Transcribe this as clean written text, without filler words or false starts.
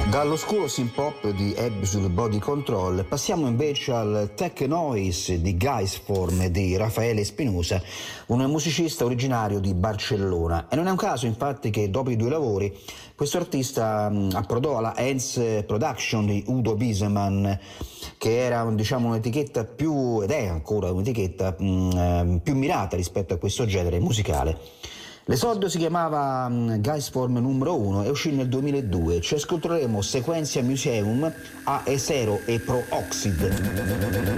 Dall'oscuro synth-pop di Absolute Body Control passiamo invece al tech noise di Gaisform e di Raffaele Spinosa, un musicista originario di Barcellona. E non è un caso infatti che dopo i due lavori questo artista approdò alla Hands Production di Udo Wiesemann, che era un'etichetta più, ed è ancora un'etichetta più mirata rispetto a questo genere musicale. L'esordio si chiamava Gaisform numero 1 e uscì nel 2002. Ci ascolteremo Sequentia Museum, AE0 e Pro Oxide.